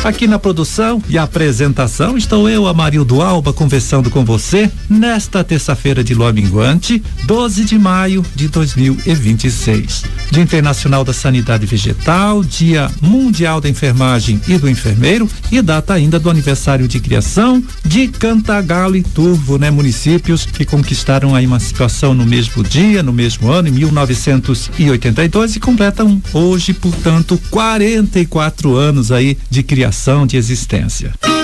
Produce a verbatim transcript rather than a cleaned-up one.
Aqui na produção e apresentação estou eu, Amarildo Alba, conversando com você nesta terça-feira de lua minguante, doze de maio de dois mil e vinte e seis. Dia Internacional da Sanidade Vegetal, Dia Mundial da Enfermagem e do Enfermeiro e data ainda do aniversário de criação de Cantagalo e Turvo, né? Municípios que conquistaram a emancipação no mesmo dia, no mesmo ano, em mil novecentos e oitenta e dois, e completam hoje, portanto, quarenta e quatro anos aí de criação, de existência.